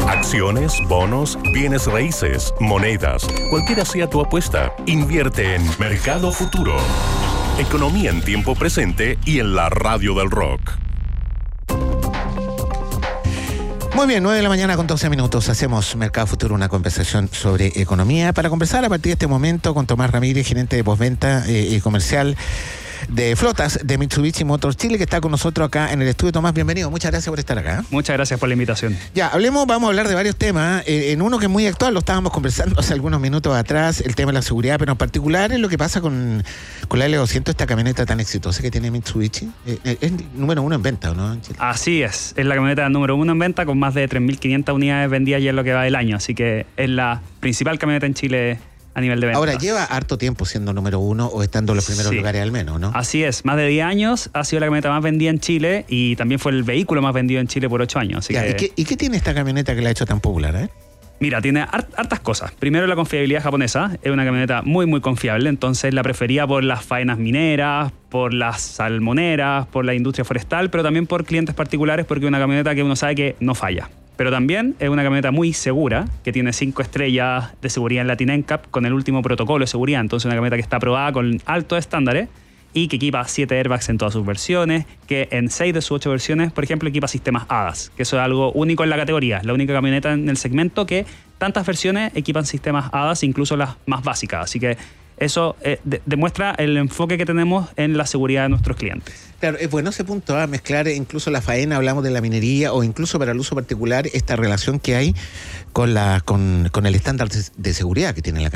Acciones, bonos, bienes raíces, monedas, cualquiera sea tu apuesta, invierte en Mercado Futuro. Economía en tiempo presente y en la radio del rock. Muy bien, 9 de la mañana con 12 minutos. Hacemos Mercado Futuro, una conversación sobre economía. Para conversar a partir de este momento con Tomás Ramírez, gerente de postventa y comercial de flotas de Mitsubishi Motors Chile, que está con nosotros acá en el estudio. Tomás, bienvenido. Muchas gracias por estar acá. Muchas gracias por la invitación. Ya, vamos a hablar de varios temas. En uno que es muy actual, lo estábamos conversando hace algunos minutos atrás, el tema de la seguridad, pero en particular es lo que pasa con la L200, esta camioneta tan exitosa que tiene Mitsubishi. Es número uno en venta, ¿o no, en Chile? Así es la camioneta número uno en venta, con más de 3.500 unidades vendidas ya en lo que va del año, así que es la principal camioneta en Chile a nivel de ventas. Ahora, ¿lleva harto tiempo siendo número uno o estando en los primeros lugares al menos, no? Así es, más de 10 años ha sido la camioneta más vendida en Chile y también fue el vehículo más vendido en Chile por 8 años. Así que... ¿Y qué tiene esta camioneta que la ha hecho tan popular, Mira, tiene hartas cosas. Primero, la confiabilidad japonesa. Es una camioneta muy, muy confiable. Entonces, la prefería por las faenas mineras, por las salmoneras, por la industria forestal, pero también por clientes particulares, porque es una camioneta que uno sabe que no falla. Pero también es una camioneta muy segura, que tiene 5 estrellas de seguridad en Latin NCAP con el último protocolo de seguridad. Entonces, una camioneta que está aprobada con altos estándares y que equipa 7 airbags en todas sus versiones, que en 6 de sus 8 versiones, por ejemplo, equipa sistemas ADAS, que eso es algo único en la categoría. Es la única camioneta en el segmento que tantas versiones equipan sistemas ADAS, incluso las más básicas. Así que eso demuestra el enfoque que tenemos en la seguridad de nuestros clientes. Claro, es bueno ese punto, mezclar incluso la faena, hablamos de la minería, o incluso para el uso particular, esta relación que hay con el estándar de seguridad que tiene la